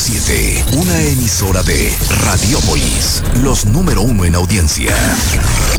100.7, una emisora de Radiópolis, los número uno en audiencia.